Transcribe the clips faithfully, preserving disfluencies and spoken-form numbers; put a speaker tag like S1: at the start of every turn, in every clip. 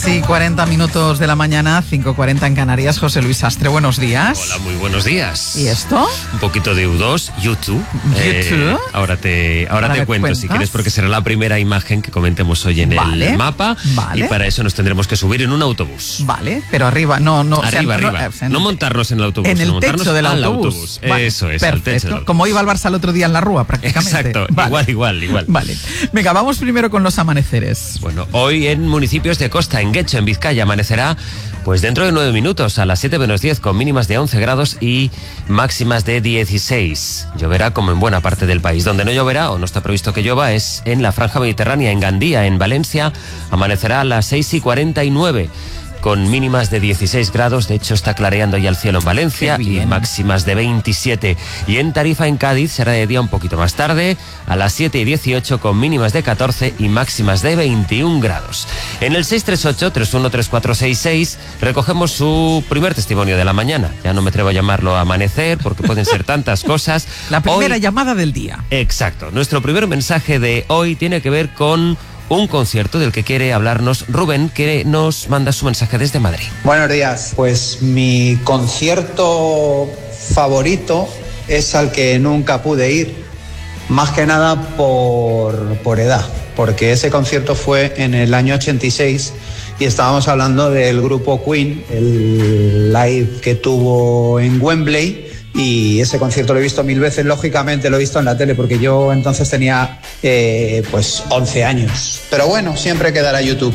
S1: Sí, cuarenta minutos de la mañana, cinco cuarenta en Canarias. José Luis Astre, buenos días.
S2: Hola, muy buenos días.
S1: ¿Y esto?
S2: Un poquito de U dos, YouTube.
S1: ¿YouTube?
S2: Eh, ahora te, ahora
S1: ¿Ahora
S2: te
S1: me
S2: cuento,
S1: cuentas?
S2: si quieres, porque será la primera imagen que comentemos hoy en
S1: Vale,
S2: el mapa.
S1: vale.
S2: Y para eso nos tendremos que subir en un autobús.
S1: Vale, pero arriba, no, no. o sea,
S2: Arriba,
S1: no,
S2: arriba.
S1: o sea,
S2: No montarnos en el autobús,
S1: En
S2: sino
S1: el
S2: montarnos
S1: techo del
S2: al
S1: autobús.
S2: Vale, eso es, al
S1: perfecto.
S2: techo del autobús.
S1: Como iba al Barça el otro día en la Rúa, prácticamente.
S2: Exacto,
S1: Vale.
S2: igual, igual, igual.
S1: Vale. Venga, vamos primero con los amaneceres.
S2: Bueno, hoy en municipios de costa, en Guecho, en Vizcaya, amanecerá pues dentro de nueve minutos, a las siete menos diez, con mínimas de once grados y máximas de dieciséis. Lloverá como en buena parte del país. Donde no lloverá, o no está previsto que llueva, es en la franja mediterránea, en Gandía, en Valencia. Amanecerá a las seis y cuarenta y nueve. Con mínimas de dieciséis grados, de hecho está clareando ya el cielo en Valencia, y máximas de veintisiete. Y en Tarifa, en Cádiz, será de día un poquito más tarde, a las siete y dieciocho, con mínimas de catorce y máximas de veintiún grados. En el seis tres ocho, tres uno tres cuatro seis seis recogemos su primer testimonio de la mañana. Ya no me atrevo a llamarlo amanecer, porque pueden ser tantas cosas.
S1: La primera
S2: Hoy,
S1: llamada del día.
S2: Exacto. Nuestro primer mensaje de hoy tiene que ver con un concierto del que quiere hablarnos Rubén, que nos manda su mensaje desde Madrid.
S3: Buenos días. Pues mi concierto favorito es al que nunca pude ir, más que nada por, por edad, porque ese concierto fue en el año ochenta y seis y estábamos hablando del grupo Queen, el live que tuvo en Wembley. Y ese concierto lo he visto mil veces, lógicamente lo he visto en la tele, porque yo entonces tenía eh, pues once años. Pero bueno, siempre quedará YouTube.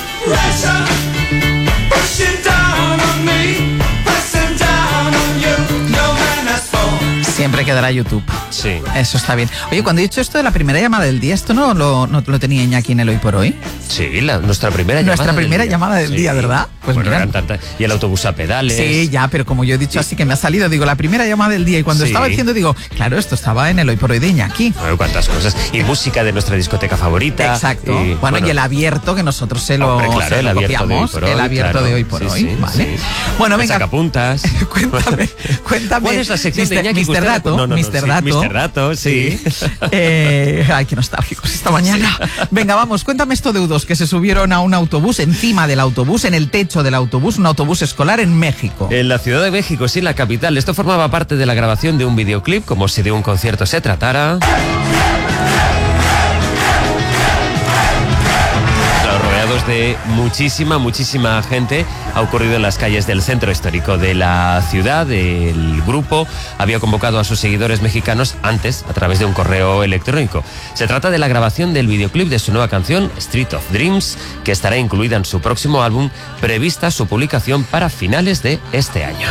S1: Siempre quedará YouTube.
S2: Sí.
S1: Eso está bien. Oye, cuando he dicho esto de la primera llamada del día, ¿esto no lo, no lo tenía Iñaki en el Hoy por Hoy?
S2: Sí, la, nuestra primera
S1: Nuestra
S2: llamada
S1: primera
S2: del día.
S1: llamada del
S2: Sí.
S1: día, ¿verdad? Pues
S2: bueno,
S1: mira.
S2: eran tantas. Y el autobús a pedales.
S1: Sí, ya, pero como yo he dicho así que me ha salido, digo, la primera llamada del día. Y cuando
S2: Sí.
S1: estaba diciendo, digo, claro, esto estaba en el Hoy por Hoy de Iñaki.
S2: Bueno, cuántas cosas. Y música de nuestra discoteca favorita.
S1: Exacto.
S2: Y,
S1: bueno,
S2: bueno,
S1: y el abierto, que nosotros se lo,
S2: hombre, claro,
S1: se
S2: el
S1: lo
S2: abierto de hoy
S1: copiamos.
S2: por hoy,
S1: el abierto
S2: claro.
S1: de Hoy por
S2: Sí,
S1: Hoy,
S2: sí,
S1: ¿vale?
S2: sí.
S1: Bueno,
S2: El
S1: venga.
S2: sacapuntas.
S1: cuéntame, cuéntame.
S2: ¿Cuál es la sección de
S1: mister
S2: Iñaki que
S1: mister
S2: usted-
S1: Dato,
S2: No, no, no,
S1: mister
S2: sí,
S1: Dato.
S2: mister Dato, sí.
S1: Eh, ay, qué nostálgicos esta mañana. Venga, vamos, cuéntame esto de U dos, que se subieron a un autobús, encima del autobús, en el techo del autobús, un autobús escolar en México.
S2: En la Ciudad de México, sí, la capital. Esto formaba parte de la grabación de un videoclip, como si de un concierto se tratara. Claro, rodeados de muchísima, muchísima gente. Ha ocurrido en las calles del centro histórico de la ciudad. El grupo había convocado a sus seguidores mexicanos antes a través de un correo electrónico. Se trata de la grabación del videoclip de su nueva canción, Street of Dreams, que estará incluida en su próximo álbum, prevista su publicación para finales de este año.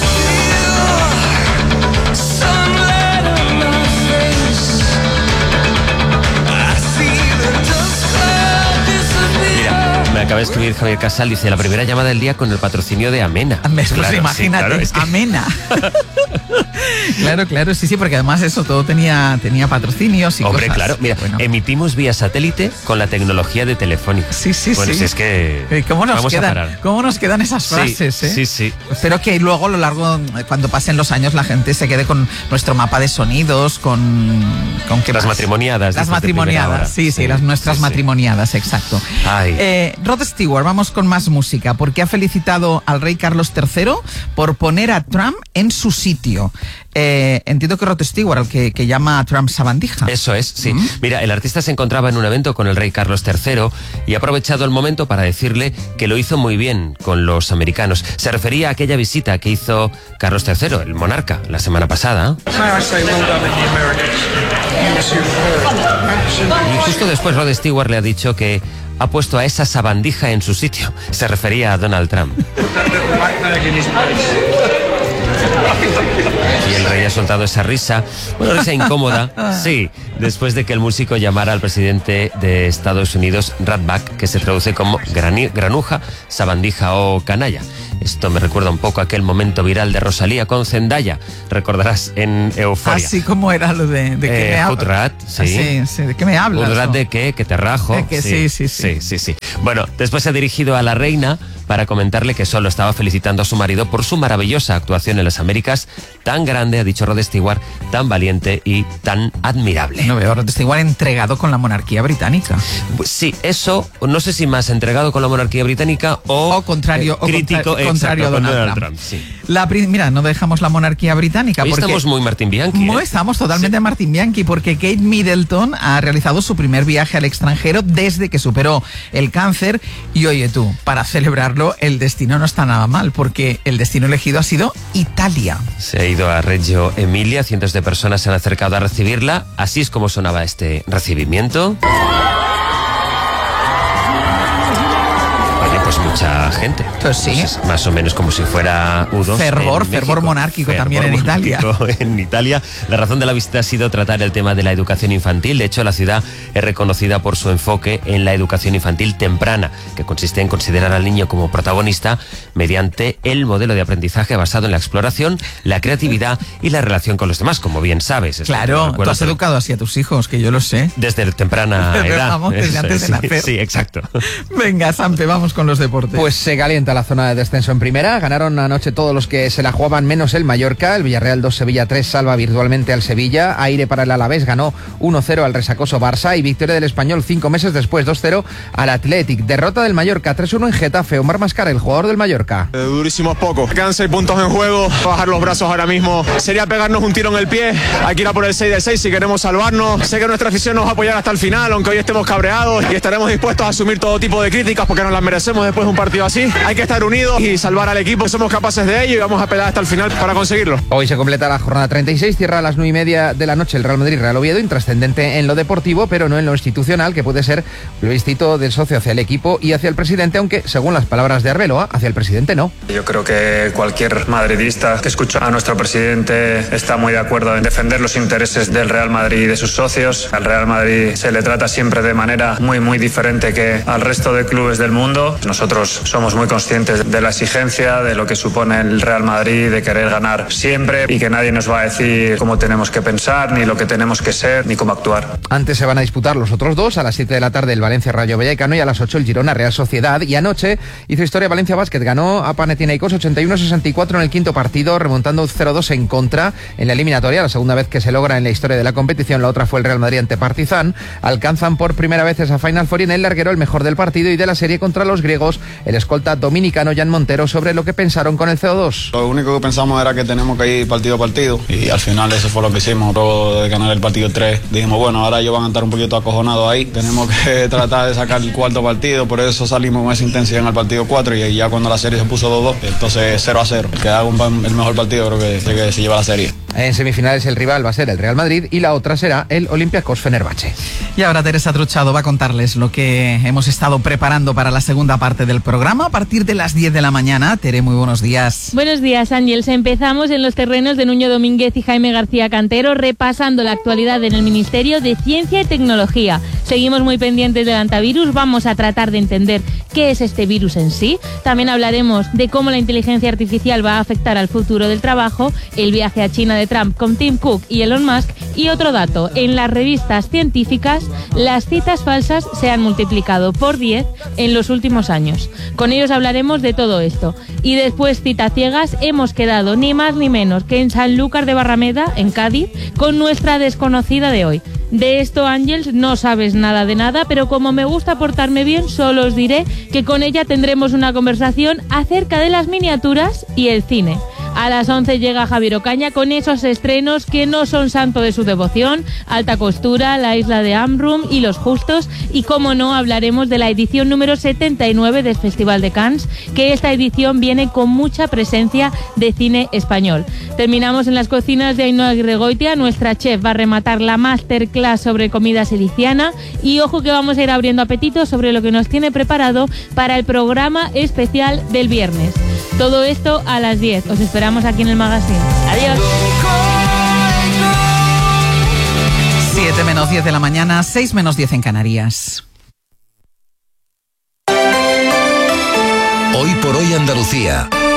S2: Me acaba de escribir Javier Casal, dice, la primera llamada del día con el patrocinio de Amena.
S1: Pues
S2: Claro,
S1: imagínate,
S2: sí, claro, es que-
S1: Amena. Claro, claro, sí, sí, porque además eso todo tenía, tenía patrocinios y
S2: Hombre,
S1: cosas.
S2: claro, mira,
S1: Bueno.
S2: emitimos vía satélite con la tecnología de Telefónica.
S1: Sí, sí,
S2: bueno,
S1: sí.
S2: si es que
S1: Eh, ¿Cómo nos,
S2: vamos a
S1: quedan,
S2: parar.
S1: ¿Cómo nos quedan esas
S2: Sí,
S1: frases? eh?
S2: sí, sí.
S1: Espero que luego a lo largo, eh, cuando pasen los años, la gente se quede con nuestro mapa de sonidos, con... ¿con qué
S2: Las
S1: más?
S2: matrimoniadas,
S1: Las
S2: dices, de primera hora.
S1: matrimoniadas, sí, sí,
S2: Sí,
S1: las nuestras
S2: sí, sí.
S1: matrimoniadas, exacto.
S2: Ay.
S1: Eh, Rod Stewart, vamos con más música, porque ha felicitado al rey Carlos tercero por poner a Trump en su sitio. Eh, entiendo que Rod Stewart, al que, que llama a Trump sabandija.
S2: Eso es, sí.
S1: Mm.
S2: Mira, el artista se encontraba en un evento con el rey Carlos tercero y ha aprovechado el momento para decirle que lo hizo muy bien con los americanos. Se refería a aquella visita que hizo Carlos tercero, el monarca, la semana pasada. Y justo después Rod Stewart le ha dicho que ha puesto a esa sabandija en su sitio. Se refería a Donald Trump. Y el rey ha soltado esa risa, bueno, risa incómoda, sí, después de que el músico llamara al presidente de Estados Unidos Ratback, que se traduce como grani- granuja, sabandija o canalla. Esto me recuerda un poco a aquel momento viral de Rosalía con Zendaya. Recordarás en Euforia.
S1: Así como era lo de, de que
S2: eh,
S1: me hablas.
S2: Hoodrat, sí.
S1: Ah, sí, sí. ¿De qué me hablas?
S2: Hoodrat de qué, que te rajo.
S1: De que sí, sí, sí.
S2: sí, sí, sí. Bueno, después se ha dirigido a la reina para comentarle que solo estaba felicitando a su marido por su maravillosa actuación en las Américas, tan grande, ha dicho Rod Stewart, tan valiente y tan admirable.
S1: No veo a Rod Stewart entregado con la monarquía británica.
S2: Pues sí, eso, no sé si más entregado con la monarquía británica o,
S1: o contrario,
S2: eh, crítico,
S1: o contra, contrario
S2: exacto,
S1: a Donald,
S2: Donald
S1: Trump.
S2: Trump sí.
S1: La, mira, no dejamos la monarquía británica.
S2: Hoy
S1: porque
S2: estamos muy Martín Bianchi.
S1: No,
S2: ¿eh?
S1: estamos totalmente
S2: sí.
S1: Martín Bianchi, porque Kate Middleton ha realizado su primer viaje al extranjero desde que superó el cáncer. Y oye tú, para celebrarlo, el destino no está nada mal, porque el destino elegido ha sido Italia.
S2: Se ha ido a Reggio Emilia, cientos de personas se han acercado a recibirla. Así es como sonaba este recibimiento. Pues mucha gente.
S1: Pues sí.
S2: Pues es más o menos como si fuera U dos.
S1: Fervor, fervor monárquico fervor también en
S2: monárquico
S1: Italia.
S2: En Italia. La razón de la visita ha sido tratar el tema de la educación infantil. De hecho, la ciudad es reconocida por su enfoque en la educación infantil temprana, que consiste en considerar al niño como protagonista mediante el modelo de aprendizaje basado en la exploración, la creatividad y la relación con los demás, como bien sabes.
S1: Claro, tú has educado así a tus hijos, que yo lo sé.
S2: Desde temprana edad.
S1: Vamos, desde antes de
S2: sí,
S1: nacer.
S2: Sí, exacto.
S1: Venga, Sampe, vamos con los deportes.
S4: Pues se calienta la zona de descenso en primera. Ganaron anoche todos los que se la jugaban menos el Mallorca. El Villarreal dos, Sevilla tres salva virtualmente al Sevilla. Aire para el Alavés, ganó uno cero al resacoso Barça. Y victoria del Español cinco meses después, dos cero al Athletic. Derrota del Mallorca tres uno en Getafe. Omar Mascara, el jugador del Mallorca.
S5: Eh, durísimo es poco. Quedan seis puntos en juego. Bajar los brazos ahora mismo sería pegarnos un tiro en el pie. Hay que ir a por el seis de seis si queremos salvarnos. Sé que nuestra afición nos va a apoyar hasta el final, aunque hoy estemos cabreados, y estaremos dispuestos a asumir todo tipo de críticas porque nos las merecemos después de un partido así. Hay que estar unidos y salvar al equipo. Somos capaces de ello y vamos a pelear hasta el final para conseguirlo.
S4: Hoy se completa la jornada treinta y seis, cierra a las nueve y media de la noche el Real Madrid-Real Oviedo, intrascendente en lo deportivo, pero no en lo institucional, que puede ser plebiscito del socio hacia el equipo y hacia el presidente, aunque, según las palabras de Arbeloa, hacia el presidente no.
S6: Yo creo que cualquier madridista que escucha a nuestro presidente está muy de acuerdo en defender los intereses del Real Madrid y de sus socios. Al Real Madrid se le trata siempre de manera muy, muy diferente que al resto de clubes del mundo. Nosotros somos muy conscientes de la exigencia, de lo que supone el Real Madrid, de querer ganar siempre y que nadie nos va a decir cómo tenemos que pensar, ni lo que tenemos que ser, ni cómo actuar.
S4: Antes se van a disputar los otros dos, a las siete de la tarde el Valencia Rayo Vallecano y a las ocho el Girona Real Sociedad. Y anoche hizo historia Valencia Basket, ganó a Panathinaikos ochenta y uno a sesenta y cuatro en el quinto partido, remontando cero dos en contra en la eliminatoria, la segunda vez que se logra en la historia de la competición. La otra fue el Real Madrid ante Partizan. Alcanzan por primera vez esa Final Four y en el larguero el mejor del partido y de la serie contra los griegos, el escolta dominicano Jan Montero, sobre lo que pensaron con el C O dos.
S7: Lo único que pensamos era que tenemos que ir partido a partido y al final eso fue lo que hicimos. Luego de ganar el partido tres dijimos, bueno, ahora ellos van a estar un poquito acojonados ahí, tenemos que tratar de sacar el cuarto partido, por eso salimos con esa intensidad en el partido cuatro y ya cuando la serie se puso dos dos, entonces cero a cero, que haga un, el mejor partido creo que, que se lleva la serie.
S4: En semifinales el rival va a ser el Real Madrid y la otra será el Olympiacos Fenerbahce.
S1: Y ahora Teresa Truchado va a contarles lo que hemos estado preparando para la segunda parte del programa a partir de las diez de la mañana. Tere, muy buenos días.
S8: Buenos días, Ángels. Empezamos en los terrenos de Nuño Domínguez y Jaime García Cantero, repasando la actualidad en el Ministerio de Ciencia y Tecnología. Seguimos muy pendientes del antivirus, vamos a tratar de entender qué es este virus en sí. También hablaremos de cómo la inteligencia artificial va a afectar al futuro del trabajo, el viaje a China de Trump con Tim Cook y Elon Musk. Y otro dato, en las revistas científicas las citas falsas se han multiplicado por diez en los últimos años. Con ellos hablaremos de todo esto. Y después, citas ciegas, hemos quedado ni más ni menos que en Sanlúcar de Barrameda, en Cádiz, con nuestra desconocida de hoy. De esto, Ángels, no sabes nada de nada, pero como me gusta portarme bien, solo os diré que con ella tendremos una conversación acerca de las miniaturas y el cine. A las once llega Javier Ocaña con esos estrenos que no son santo de su devoción, Alta Costura, La Isla de Amrum y Los Justos, y como no, hablaremos de la edición número setenta y nueve del Festival de Cannes, que esta edición viene con mucha presencia de cine español. Terminamos en las cocinas de Ainhoa Aguirregoitia, nuestra chef va a rematar la masterclass sobre comida siliciana y ojo que vamos a ir abriendo apetito sobre lo que nos tiene preparado para el programa especial del viernes. Todo esto a las diez. Os esperamos aquí en el magazine. Adiós.
S1: siete menos diez de la mañana, seis menos diez en Canarias.
S9: Hoy por hoy Andalucía.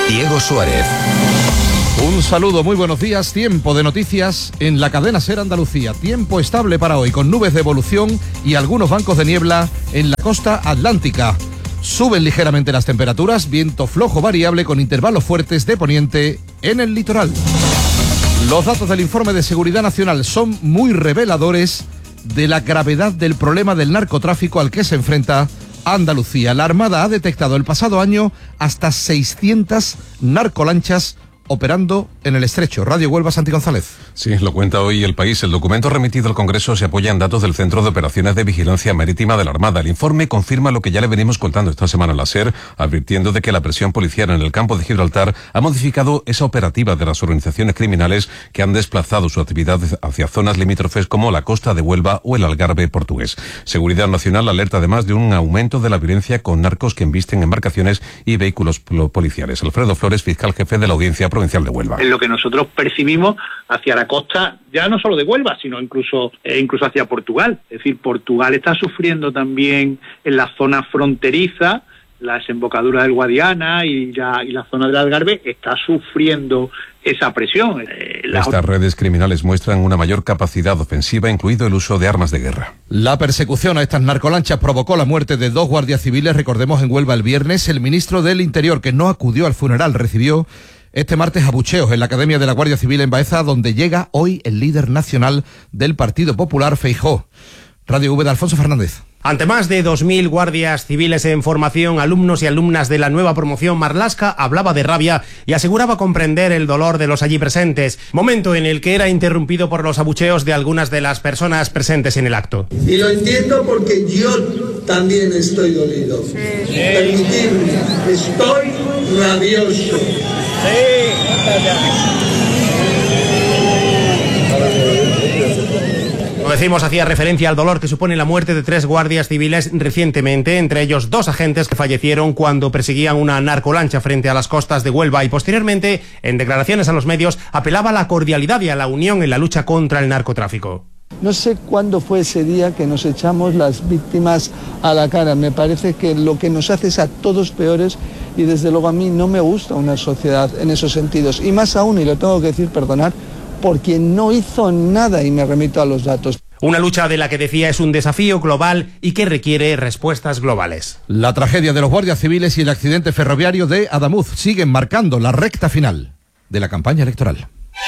S9: Diego Suárez.
S10: Un saludo, muy buenos días. Tiempo de noticias en la cadena SER Andalucía. Tiempo estable para hoy, con nubes de evolución y algunos bancos de niebla en la costa atlántica. Suben ligeramente las temperaturas, viento flojo variable con intervalos fuertes de poniente en el litoral. Los datos del informe de Seguridad Nacional son muy reveladores de la gravedad del problema del narcotráfico al que se enfrenta Andalucía. La Armada ha detectado el pasado año hasta seiscientas narcolanchas operando en el estrecho. Radio Huelva, Santi González.
S11: Sí, lo cuenta hoy El País. El documento remitido al Congreso se apoya en datos del Centro de Operaciones de Vigilancia Marítima de la Armada. El informe confirma lo que ya le venimos contando esta semana en la SER, advirtiendo de que la presión policial en el campo de Gibraltar ha modificado esa operativa de las organizaciones criminales que han desplazado su actividad hacia zonas limítrofes como la costa de Huelva o el Algarve portugués. Seguridad Nacional alerta además de un aumento de la violencia con narcos que embisten embarcaciones y vehículos policiales. Alfredo Flores, fiscal jefe de la Audiencia Provincial de Huelva.
S12: Es lo que nosotros percibimos hacia la costa, ya no solo de Huelva, sino incluso eh, incluso hacia Portugal. Es decir, Portugal está sufriendo también en la zona fronteriza, la desembocadura del Guadiana y la, y la zona del Algarve, está sufriendo esa presión. Eh, la...
S11: Estas redes criminales muestran una mayor capacidad ofensiva, incluido el uso de armas de guerra.
S10: La persecución a estas narcolanchas provocó la muerte de dos guardias civiles, recordemos, en Huelva el viernes. El ministro del Interior, que no acudió al funeral, recibió este martes abucheos en la Academia de la Guardia Civil en Baeza, donde llega hoy el líder nacional del Partido Popular, Feijóo. Radio V de Alfonso Fernández.
S13: Ante más de dos mil guardias civiles en formación, alumnos y alumnas de la nueva promoción, Marlaska hablaba de rabia y aseguraba comprender el dolor de los allí presentes, momento en el que era interrumpido por los abucheos de algunas de las personas presentes en el acto.
S14: Y lo entiendo porque yo también estoy dolido. Sí. Permitidme, estoy rabioso. Sí.
S13: Como decimos, hacía referencia al dolor que supone la muerte de tres guardias civiles recientemente, entre ellos dos agentes que fallecieron cuando perseguían una narcolancha frente a las costas de Huelva, y posteriormente, en declaraciones a los medios, apelaba a la cordialidad y a la unión en la lucha contra el narcotráfico.
S14: No sé cuándo fue ese día que nos echamos las víctimas a la cara. Me parece que lo que nos hace es a todos peores, y desde luego a mí no me gusta una sociedad en esos sentidos. Y más aún, y lo tengo que decir, perdonar, por quien no hizo nada, y me remito a los datos.
S13: Una lucha de la que decía es un desafío global y que requiere respuestas globales.
S10: La tragedia de los guardias civiles y el accidente ferroviario de Adamuz siguen marcando la recta final de la campaña electoral.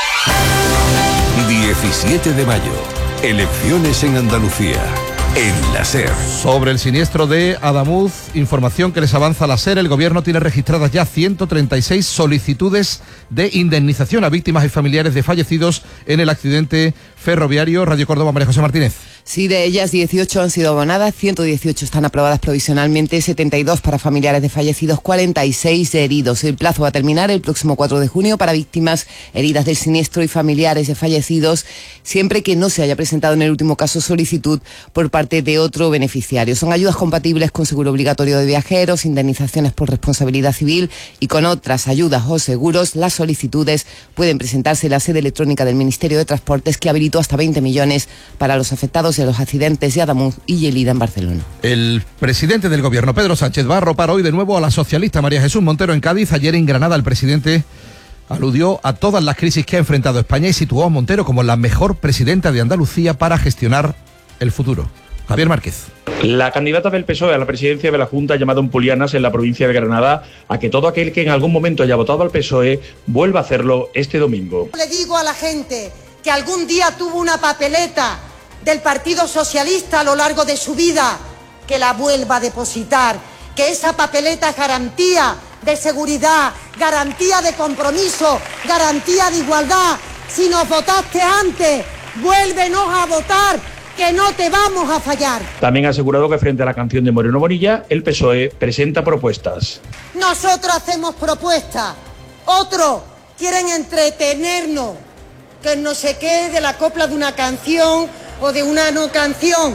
S9: diecisiete de mayo. Elecciones en Andalucía. En la SER.
S10: Sobre el siniestro de Adamuz, información que les avanza la SER. El gobierno tiene registradas ya ciento treinta y seis solicitudes de indemnización a víctimas y familiares de fallecidos en el accidente ferroviario. Radio Córdoba, María José Martínez.
S15: Sí, de ellas dieciocho han sido abonadas, ciento dieciocho están aprobadas provisionalmente, setenta y dos para familiares de fallecidos, cuarenta y seis de heridos. El plazo va a terminar el próximo cuatro de junio para víctimas heridas del siniestro y familiares de fallecidos, siempre que no se haya presentado en el último caso solicitud por parte de otro beneficiario. Son ayudas compatibles con seguro obligatorio de viajeros, indemnizaciones por responsabilidad civil y con otras ayudas o seguros. Las solicitudes pueden presentarse en la sede electrónica del Ministerio de Transportes, que habilitó hasta veinte millones para los afectados de los accidentes de Adamuz y Lleida en Barcelona.
S10: El presidente del gobierno, Pedro Sánchez, va a arropar hoy de nuevo a la socialista María Jesús Montero en Cádiz. Ayer en Granada el presidente aludió a todas las crisis que ha enfrentado España y situó a Montero como la mejor presidenta de Andalucía para gestionar el futuro. Javier Márquez.
S16: La candidata del P S O E a la presidencia de la Junta ha llamado en Polianas, en la provincia de Granada, a que todo aquel que en algún momento haya votado al P S O E vuelva a hacerlo este domingo.
S17: Le digo a la gente que algún día tuvo una papeleta del Partido Socialista a lo largo de su vida, que la vuelva a depositar, que esa papeleta es garantía de seguridad, garantía de compromiso, garantía de igualdad. Si nos votaste antes, vuélvenos a votar, que no te vamos a fallar.
S16: También ha asegurado que frente a la canción de Moreno Bonilla, el P S O E presenta propuestas.
S17: Nosotros hacemos propuestas, otros quieren entretenernos, que no sé qué, de la copla de una canción o de una no canción.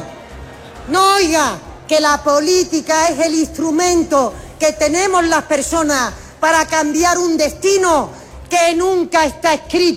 S17: No, oiga, que la política es el instrumento que tenemos las personas para cambiar un destino que nunca está escrito.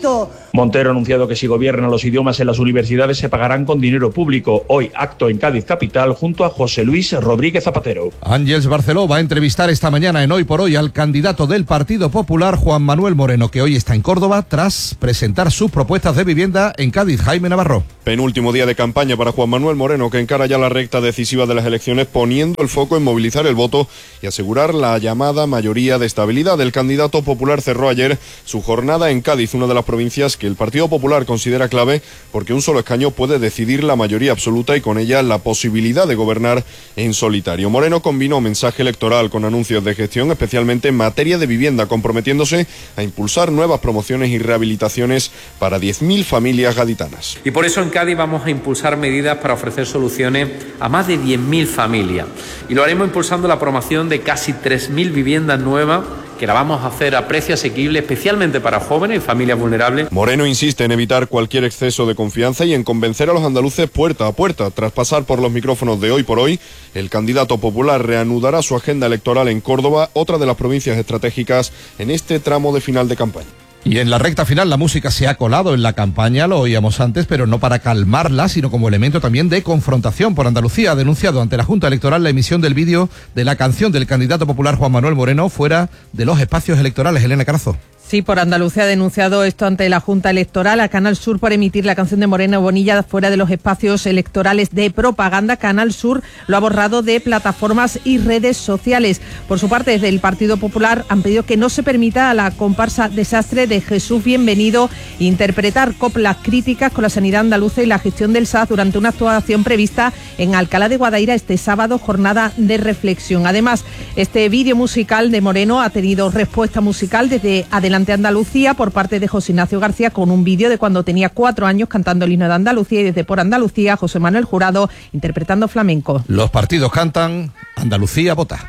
S16: Montero ha anunciado que si gobierna los idiomas en las universidades se pagarán con dinero público. Hoy acto en Cádiz capital junto a José Luis Rodríguez Zapatero.
S10: Ángeles Barceló va a entrevistar esta mañana en Hoy por Hoy al candidato del Partido Popular, Juan Manuel Moreno, que hoy está en Córdoba tras presentar sus propuestas de vivienda en Cádiz. Jaime Navarro.
S18: Penúltimo día de campaña para Juan Manuel Moreno, que encara ya la recta decisiva de las elecciones, poniendo el foco en movilizar el voto y asegurar la llamada mayoría de estabilidad. El candidato popular cerró ayer su jornada en Cádiz, una de las provincias que el Partido Popular considera clave porque un solo escaño puede decidir la mayoría absoluta y con ella la posibilidad de gobernar en solitario. Moreno combinó mensaje electoral con anuncios de gestión, especialmente en materia de vivienda, comprometiéndose a impulsar nuevas promociones y rehabilitaciones para diez mil familias gaditanas.
S19: Y por eso en Cádiz vamos a impulsar medidas para ofrecer soluciones a más de diez mil familias. Y lo haremos impulsando la promoción de casi tres mil viviendas nuevas, que la vamos a hacer a precio asequible, especialmente para jóvenes y familias vulnerables.
S18: Moreno insiste en evitar cualquier exceso de confianza y en convencer a los andaluces puerta a puerta. Tras pasar por los micrófonos de Hoy por Hoy, el candidato popular reanudará su agenda electoral en Córdoba, otra de las provincias estratégicas en este tramo de final de campaña.
S10: Y en la recta final la música se ha colado en la campaña, lo oíamos antes, pero no para calmarla, sino como elemento también de confrontación. Por Andalucía ha denunciado ante la Junta Electoral la emisión del vídeo de la canción del candidato popular Juan Manuel Moreno fuera de los espacios electorales. Elena Carazo.
S20: Sí, por Andalucía ha denunciado esto ante la Junta Electoral a Canal Sur por emitir la canción de Moreno Bonilla fuera de los espacios electorales de propaganda. Canal Sur lo ha borrado de plataformas y redes sociales. Por su parte, desde el Partido Popular han pedido que no se permita a la comparsa Desastre de Jesús Bienvenido interpretar coplas críticas con la sanidad andaluza y la gestión del S A S durante una actuación prevista en Alcalá de Guadaira este sábado, jornada de reflexión. Además, este vídeo musical de Moreno ha tenido respuesta musical desde Adelante Andalucía por parte de José Ignacio García, con un vídeo de cuando tenía cuatro años cantando el himno de Andalucía, y desde Por Andalucía José Manuel Jurado interpretando flamenco.
S10: Los partidos cantan, Andalucía vota.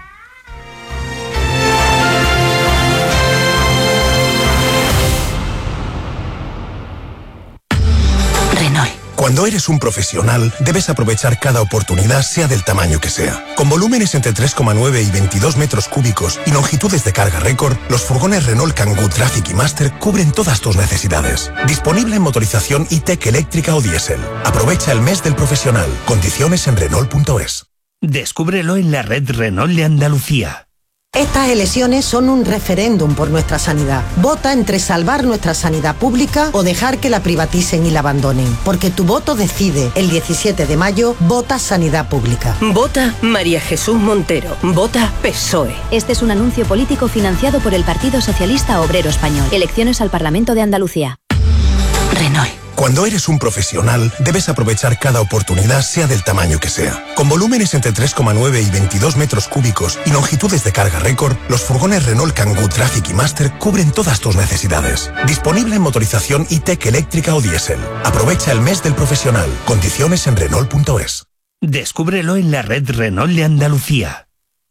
S21: Cuando eres un profesional, debes aprovechar cada oportunidad, sea del tamaño que sea. Con volúmenes entre tres coma nueve y veintidós metros cúbicos y longitudes de carga récord, los furgones Renault Kangoo Traffic y Master cubren todas tus necesidades. Disponible en motorización E-Tech eléctrica o diésel. Aprovecha el mes del profesional. Condiciones en Renault punto es.
S22: Descúbrelo en la red Renault de Andalucía.
S17: Estas elecciones son un referéndum por nuestra sanidad. Vota entre salvar nuestra sanidad pública o dejar que la privaticen y la abandonen. Porque tu voto decide. El diecisiete de mayo, vota sanidad pública.
S23: Vota María Jesús Montero. Vota P S O E.
S24: Este es un anuncio político financiado por el Partido Socialista Obrero Español. Elecciones al Parlamento de Andalucía.
S21: Renault. Cuando eres un profesional, debes aprovechar cada oportunidad, sea del tamaño que sea. Con volúmenes entre tres coma nueve y veintidós metros cúbicos y longitudes de carga récord, los furgones Renault Kangoo Traffic y Master cubren todas tus necesidades. Disponible en motorización E-Tech eléctrica o diésel. Aprovecha el mes del profesional. Condiciones en Renault punto es.
S22: Descúbrelo en la red Renault de Andalucía.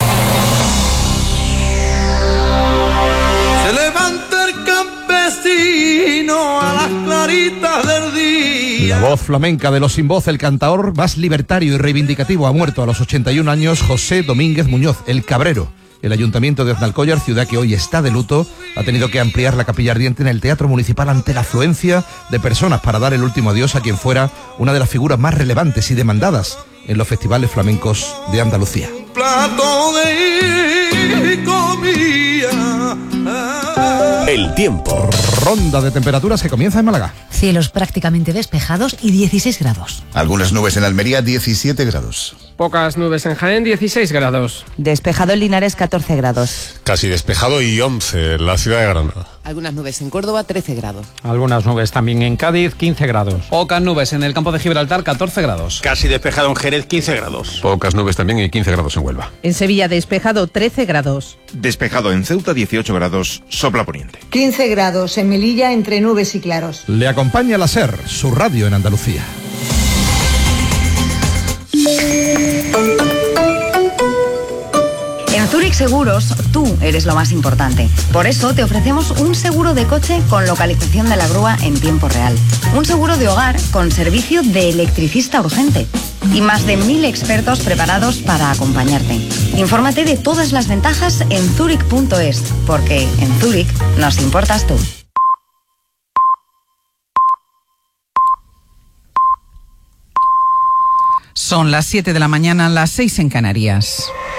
S25: Se levanta el campesino a las claritas del día.
S10: La voz flamenca de los sin voz, el cantaor más libertario y reivindicativo, ha muerto a los ochenta y un años José Domínguez Muñoz, el Cabrero. El Ayuntamiento de Aznalcóllar, ciudad que hoy está de luto, ha tenido que ampliar la capilla ardiente en el Teatro Municipal ante la afluencia de personas para dar el último adiós a quien fuera una de las figuras más relevantes y demandadas en los festivales flamencos de Andalucía.
S25: Plato de comida.
S10: El tiempo. Ronda de temperaturas que comienza en Málaga.
S26: Cielos prácticamente despejados y dieciséis grados.
S27: Algunas nubes en Almería, diecisiete grados.
S28: Pocas nubes en Jaén, dieciséis grados.
S29: Despejado en Linares, catorce grados.
S30: Casi despejado y once en la ciudad de Granada.
S15: Algunas nubes en Córdoba, trece grados.
S28: Algunas nubes también en Cádiz, quince grados.
S31: Pocas nubes en el campo de Gibraltar, catorce grados.
S32: Casi despejado en Jerez, quince grados.
S11: Pocas nubes también y quince grados en Huelva.
S20: En Sevilla, despejado, trece grados.
S33: Despejado en Ceuta, dieciocho grados, sopla poniente.
S17: quince grados en Melilla, entre nubes y claros.
S10: Le acompaña la SER, su radio en Andalucía.
S34: En Zurich Seguros, tú eres lo más importante. Por eso te ofrecemos un seguro de coche con localización de la grúa en tiempo real. Un seguro de hogar con servicio de electricista urgente. Y más de mil expertos preparados para acompañarte. Infórmate de todas las ventajas en zurich punto es, porque en Zurich nos importas tú.
S1: Son las siete de la mañana, las seis en Canarias.